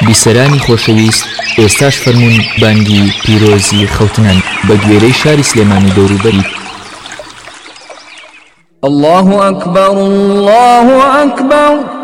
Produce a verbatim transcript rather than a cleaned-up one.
بیسەرانی خۆشەویست، ئێستاش فەرموون بانگی پیرۆزی خەوتنان بە گوێرەی شاری سلێمان و دەوروبەری. الله أكبر الله أكبر.